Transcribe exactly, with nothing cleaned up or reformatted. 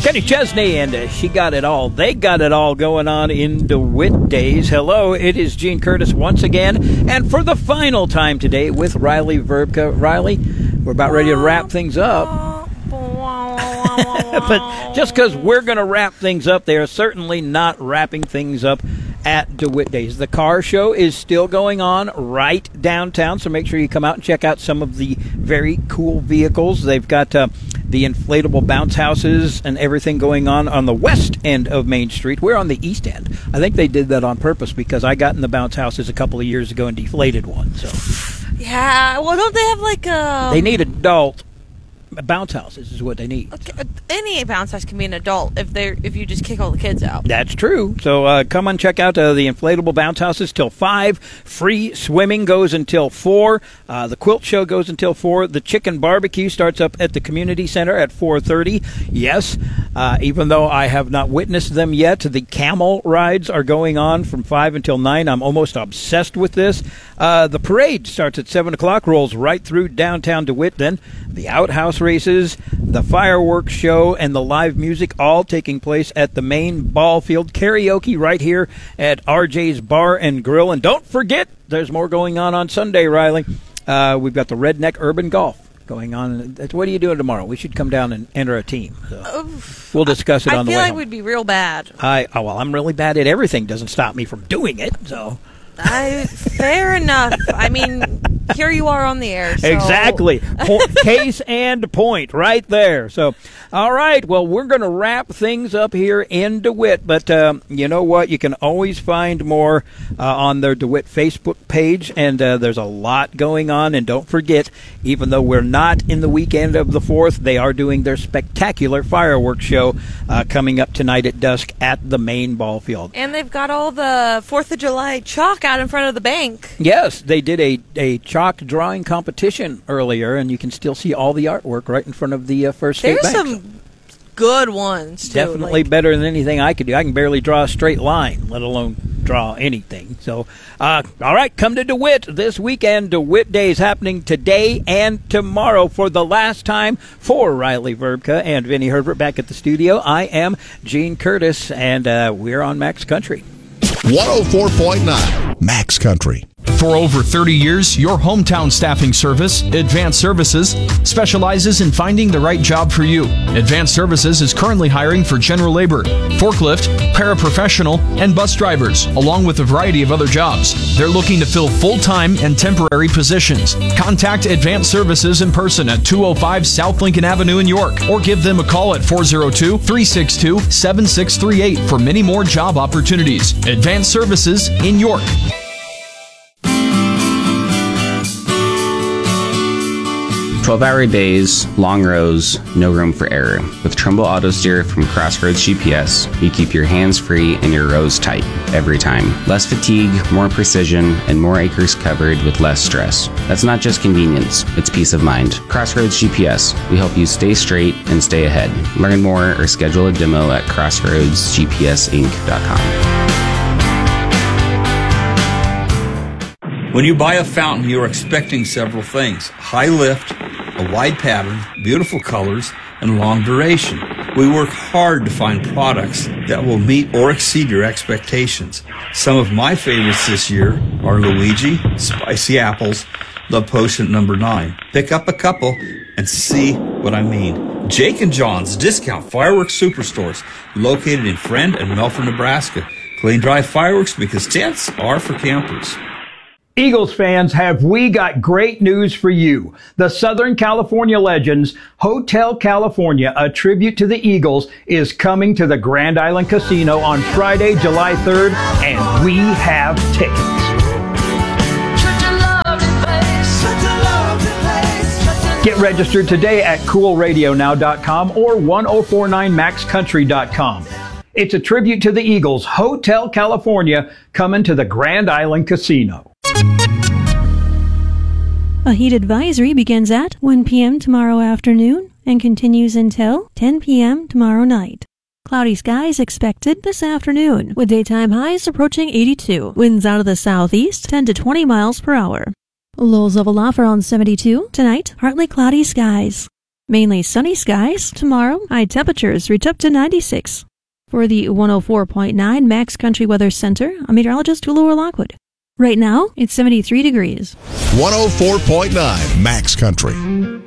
Kenny Chesney and uh, She Got It All. They got it all going on in DeWitt days. Hello, it is Gene Curtis once again, and for the final time today with Riley Verbka. Riley, we're about ready to wrap things up. But just because we're going to wrap things up, they are certainly not wrapping things up at DeWitt Days. The car show is still going on right downtown, so make sure you come out and check out some of the very cool vehicles. They've got uh, the inflatable bounce houses and everything going on on the west end of Main Street. We're on the east end. I think they did that on purpose because I got in the bounce houses a couple of years ago and deflated one. So yeah, well, don't they have like a... They need adult bounce houses is what they need. Okay, any bounce house can be an adult if they if you just kick all the kids out. That's true. So uh, come on, check out uh, the inflatable bounce houses till five. Free swimming goes until four. Uh, the quilt show goes until four. The chicken barbecue starts up at the community center at four thirty. Yes, uh, even though I have not witnessed them yet, the camel rides are going on from five until nine. I'm almost obsessed with this. Uh, the parade starts at seven o'clock, rolls right through downtown DeWitt. Then the outhouse races, the fireworks show, and the live music all taking place at the main ball field. Karaoke right here at R J's Bar and Grill. And don't forget, there's more going on on Sunday, Riley. Uh, we've got the Redneck Urban Golf going on. What are you doing tomorrow? We should come down and enter a team. So we'll discuss it I on the way I feel like home. we'd be real bad. I oh, well, I'm really bad at everything. Doesn't stop me from doing it. So I, fair enough. I mean, here you are on the air. So. Exactly. Po- case and point right there. So, all right. Well, we're going to wrap things up here in DeWitt. But um, you know what? You can always find more uh, on their DeWitt Facebook page. And uh, there's a lot going on. And don't forget, even though we're not in the weekend of the fourth, they are doing their spectacular fireworks show uh, coming up tonight at dusk at the main ball field. And they've got all the fourth of July chalk out in front of the bank. Yes, they did a, a chalk drawing competition earlier, and you can still see all the artwork right in front of the uh, First State There's Bank. There's some good ones, too. Definitely like, better than anything I could do. I can barely draw a straight line, let alone draw anything. So, uh, all right, come to DeWitt this weekend. DeWitt Days happening today and tomorrow for the last time. For Riley Verbka and Vinny Herbert back at the studio, I am Gene Curtis, and uh, we're on Max Country. one oh four point nine Max Country. For over thirty years, your hometown staffing service, Advanced Services, specializes in finding the right job for you. Advanced Services is currently hiring for general labor, forklift, paraprofessional, and bus drivers, along with a variety of other jobs. They're looking to fill full-time and temporary positions. Contact Advanced Services in person at two oh five South Lincoln Avenue in York, or give them a call at four oh two, three six two, seven six three eight for many more job opportunities. Advanced Services in York. twelve-hour days, long rows, no room for error. With Trumbull Auto Steer from Crossroads G P S, you keep your hands free and your rows tight every time. Less fatigue, more precision, and more acres covered with less stress. That's not just convenience, it's peace of mind. Crossroads G P S, we help you stay straight and stay ahead. Learn more or schedule a demo at crossroads g p s inc dot com. When you buy a fountain, you are expecting several things: high lift, a wide pattern, beautiful colors, and long duration. We work hard to find products that will meet or exceed your expectations. Some of my favorites this year are Luigi, Spicy Apples, Love Potion number nine. Pick up a couple and see what I mean. Jake and John's Discount Fireworks Superstores, located in Friend and Melford, Nebraska. Clean, dry fireworks because tents are for campers. Eagles fans, have we got great news for you. The Southern California Legends, Hotel California, a tribute to the Eagles, is coming to the Grand Island Casino on Friday, July third, and we have tickets. Get registered today at cool radio now dot com or one oh four nine max country dot com. It's a tribute to the Eagles, Hotel California, coming to the Grand Island Casino. A heat advisory begins at one p.m. tomorrow afternoon and continues until ten p.m. tomorrow night. Cloudy skies expected this afternoon, with daytime highs approaching eighty-two. Winds out of the southeast, ten to twenty miles per hour. Lows level off around seventy-two. Tonight, partly cloudy skies. Mainly sunny skies. Tomorrow, high temperatures reach up to ninety-six. For the one oh four point nine Max Country Weather Center, I'm meteorologist Laura Lockwood. Right now, it's seventy-three degrees. one oh four point nine Max Country.